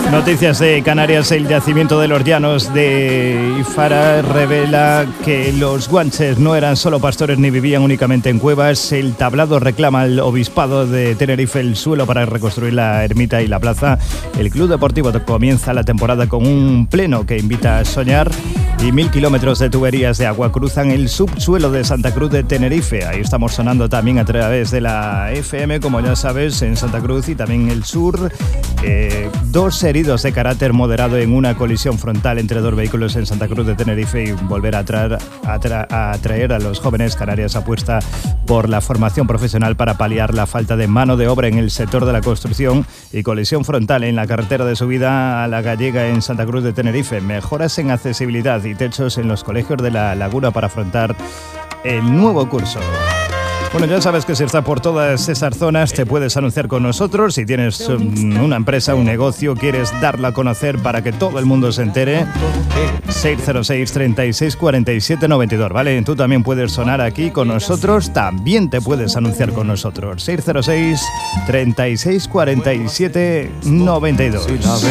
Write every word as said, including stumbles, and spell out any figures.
Noticias de Canarias. El yacimiento de los llanos de Ifara revela que los guanches no eran solo pastores ni vivían únicamente en cuevas. El tablado reclama al obispado de Tenerife el suelo para reconstruir la ermita y la plaza. El Club Deportivo comienza la temporada con un pleno que invita a soñar. Y mil kilómetros de tuberías de agua cruzan el subsuelo de Santa Cruz de Tenerife. Ahí estamos sonando también a través de la F M, como ya sabes, en Santa Cruz y también en el sur. Eh, dos heridos de carácter moderado en una colisión frontal entre dos vehículos en Santa Cruz de Tenerife. Y volver a, traer, a, tra, a atraer a los jóvenes. Canarias apuesta por la formación profesional para paliar la falta de mano de obra en el sector de la construcción. Y colisión frontal en la carretera de subida a la Gallega en Santa Cruz de Tenerife. Mejoras en accesibilidad y techos en los colegios de la Laguna para afrontar el nuevo curso. Bueno, ya sabes que si estás por todas esas zonas te puedes anunciar con nosotros. Si tienes um, una empresa, un negocio, quieres darla a conocer para que todo el mundo se entere, seis cero seis, treinta y seis, cuarenta y siete, noventa y dos, ¿vale? Tú también puedes sonar aquí con nosotros, también te puedes anunciar con nosotros. seis cero seis, treinta y seis, cuarenta y siete, noventa y dos.